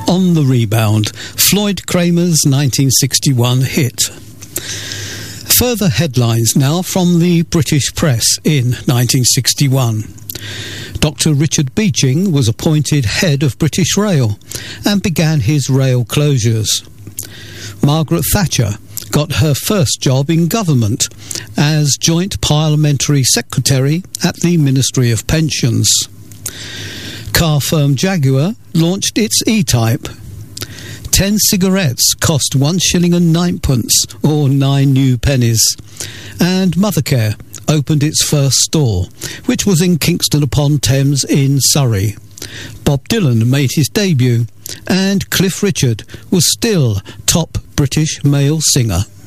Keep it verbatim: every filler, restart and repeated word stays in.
On the rebound, Floyd Kramer's nineteen sixty-one hit. Further headlines now from the British press in nineteen sixty-one. Doctor Richard Beeching was appointed head of British Rail and began his rail closures. Margaret Thatcher got her first job in government as Joint Parliamentary Secretary at the Ministry of Pensions. Car firm Jaguar launched its E-Type. Ten cigarettes cost one shilling and ninepence, or nine new pennies. And Mothercare opened its first store, which was in Kingston upon Thames in Surrey. Bob Dylan made his debut, and Cliff Richard was still top British male singer.